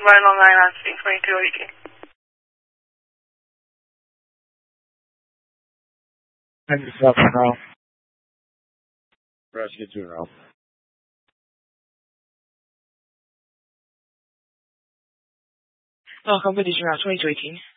by Long Island, 2218. And yourself now. Press get you now. Welcome to Digital 2218.